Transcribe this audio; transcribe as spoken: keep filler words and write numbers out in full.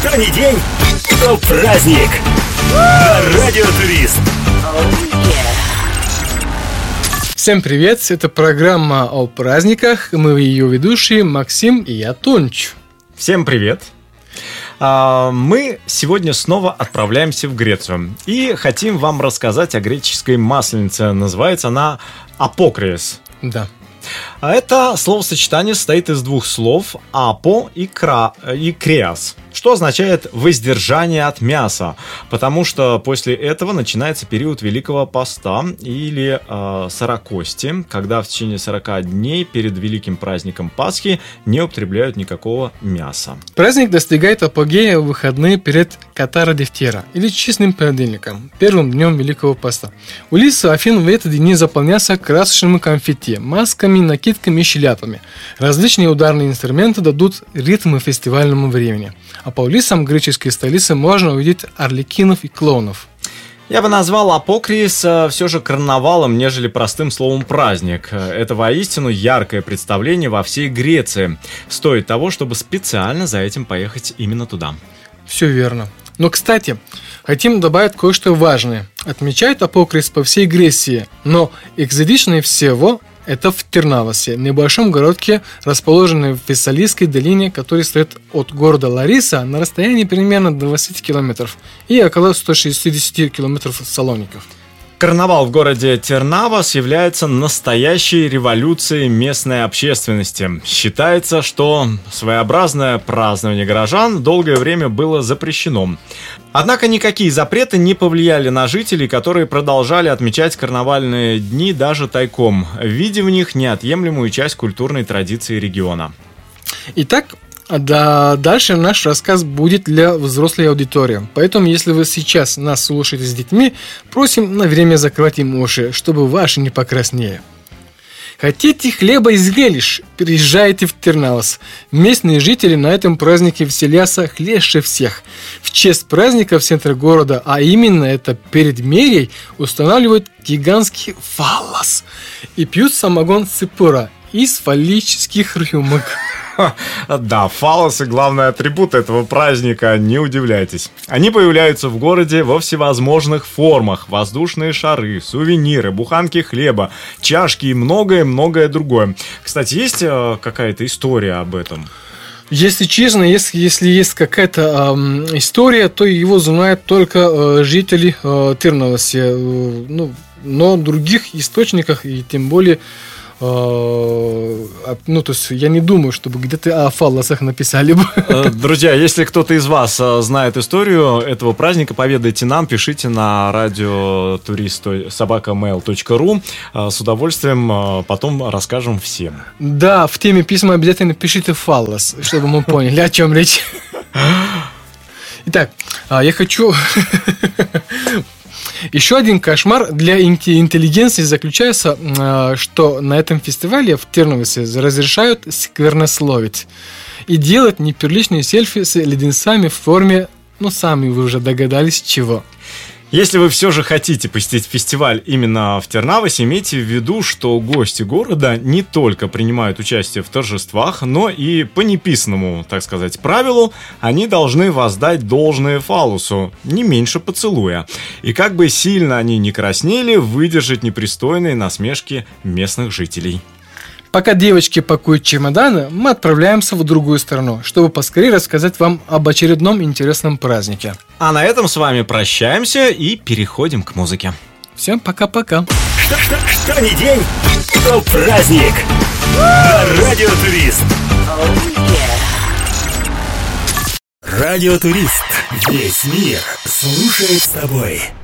Что ни день, то праздник. На Радио Турист. Всем привет, это программа о праздниках. Мы ее ведущие Максим и я, Тонч. Всем привет. Мы сегодня снова отправляемся в Грецию и хотим вам рассказать о греческой масленице. Называется она апокриес. Да. А это словосочетание состоит из двух слов «апо» и, кра... и «креас», что означает «воздержание от мяса», потому что после этого начинается период Великого Поста или э, Сорокости, когда в течение сорока дней перед великим праздником Пасхи не употребляют никакого мяса. Праздник достигает апогея в выходные перед Катара-Дефтера или честным понедельником, первым днем Великого Поста. Улицы Афин в эти дни заполнятся красочным конфетти, масками, накидками и шляпами. Различные ударные инструменты дадут ритм фестивальному времени. А по улицам греческой столицы можно увидеть арлекинов и клоунов. Я бы назвал апокриес все же карнавалом, нежели простым словом праздник. Это воистину яркое представление во всей Греции. Стоит того, чтобы специально за этим поехать именно туда. Все верно. Но, кстати, хотим добавить кое-что важное. Отмечают апокриес по всей Греции, но экзотичнее всего это в Тернавосе, небольшом городке, расположенном в Фессалийской долине, который стоит от города Лариса на расстоянии примерно двадцать километров и около сто шестьдесят километров от Салоников. Карнавал в городе Тернавос является настоящей революцией местной общественности. Считается, что своеобразное празднование горожан долгое время было запрещено. Однако никакие запреты не повлияли на жителей, которые продолжали отмечать карнавальные дни даже тайком, видя в них неотъемлемую часть культурной традиции региона. Итак, да, дальше наш рассказ будет для взрослой аудитории. Поэтому, если вы сейчас нас слушаете с детьми, просим на время закрывать им уши, чтобы ваши не покраснели. Хотите хлеба и зрелищ? Приезжайте в Тернавос. Местные жители на этом празднике веселятся хлеще всех. В честь праздника в центре города, а именно это преддверие, устанавливают гигантский фаллос и пьют самогон ципора из фаллических рюмок. Да, фаллосы — главный атрибут этого праздника, не удивляйтесь. Они появляются в городе во всевозможных формах: воздушные шары, сувениры, буханки хлеба, чашки и многое-многое другое. Кстати, есть э, какая-то история об этом? Если честно, если, если есть какая-то э, история, то его знают только э, жители э, Тернавоса. Э, ну, но в других источниках, и тем более ну, то есть я не думаю, чтобы где-то о фаллосах написали бы. Друзья, если кто-то из вас знает историю этого праздника, поведайте нам, пишите на радио турист собака мэйл точка ру. С удовольствием потом расскажем всем. Да, в теме письма обязательно пишите фаллос, чтобы мы поняли, о чем речь. Итак, я хочу... Еще один кошмар для интеллигенции заключается, что на этом фестивале в Тернавосе разрешают сквернословить и делать неприличные селфи с леденцами в форме, ну, сами вы уже догадались, чего. Если вы все же хотите посетить фестиваль именно в Тернавосе, имейте в виду, что гости города не только принимают участие в торжествах, но и по неписанному, так сказать, правилу, они должны воздать должное фаллосу, не меньше поцелуя. И как бы сильно они ни краснели, выдержать непристойные насмешки местных жителей. Пока девочки пакуют чемоданы, мы отправляемся в другую страну, чтобы поскорее рассказать вам об очередном интересном празднике. А на этом с вами прощаемся и переходим к музыке. Всем пока-пока. Что, что, что ни день, то праздник. На Радио Турист. Радио Турист. Весь мир слушает с тобой.